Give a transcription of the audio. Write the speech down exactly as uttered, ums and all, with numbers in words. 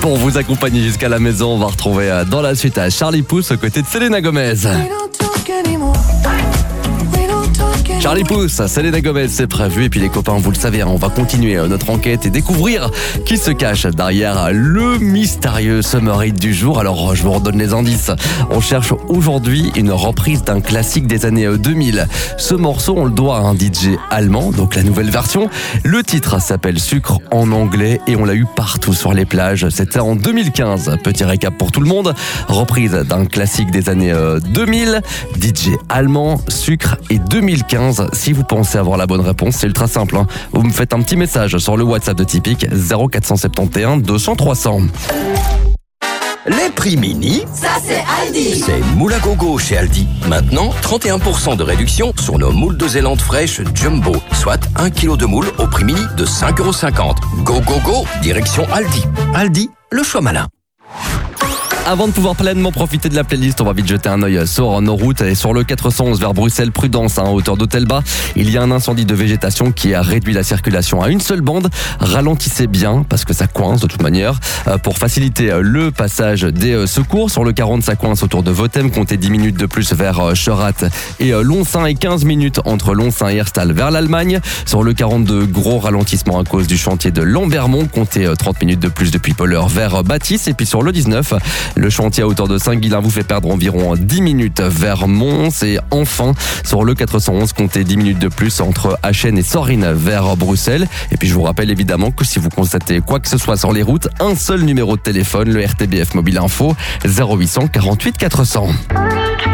Pour vous accompagner jusqu'à la maison, on va retrouver dans la suite à Charlie Puth aux côtés de Selena Gomez. Charlie Puth, Selena Gomez, c'est prévu. Et puis les copains, vous le savez, on va continuer notre enquête et découvrir qui se cache derrière le mystérieux summer hit du jour. Alors, je vous redonne les indices. On cherche aujourd'hui une reprise d'un classique des années deux mille. Ce morceau, on le doit à un D J allemand, donc la nouvelle version. Le titre s'appelle Sucre en anglais et on l'a eu partout sur les plages. C'était en deux mille quinze. Petit récap pour tout le monde. Reprise d'un classique des années deux mille. D J allemand, Sucre et deux mille quinze. Si vous pensez avoir la bonne réponse, c'est ultra simple. Hein. Vous me faites un petit message sur le WhatsApp de Tipeee zéro quatre cent soixante et onze deux cents trois cents. Les prix mini, ça c'est Aldi. C'est moule à gogo chez Aldi. Maintenant, trente et un pour cent de réduction sur nos moules de Zélande fraîches Jumbo. Soit un kilo de moule au prix mini de cinq euros cinquante. Go go go, direction Aldi. Aldi, le choix malin. Avant de pouvoir pleinement profiter de la playlist, on va vite jeter un œil sur nos routes et sur le quatre cent onze vers Bruxelles. Prudence, hein, hauteur d'Hôtel-Bas. Il y a un incendie de végétation qui a réduit la circulation à une seule bande. Ralentissez bien parce que ça coince de toute manière. Euh, pour faciliter le passage des euh, secours, sur le quarante, ça coince autour de Votem. Comptez dix minutes de plus vers euh, Cherat et euh, Lonsin et quinze minutes entre Lonsin et Herstal vers l'Allemagne. Sur le quarante-deux, gros ralentissement à cause du chantier de Lambermont. Comptez euh, trente minutes de plus depuis Polleur vers euh, Bâtisse. Et puis sur le dix-neuf, le chantier à hauteur de Saint-Guilain vous fait perdre environ dix minutes vers Mons. Et enfin, sur le quatre cent onze, comptez dix minutes de plus entre Achen et Sorine vers Bruxelles. Et puis je vous rappelle évidemment que si vous constatez quoi que ce soit sur les routes, un seul numéro de téléphone, le R T B F Mobile Info, zéro huit cent quarante-huit quatre cents.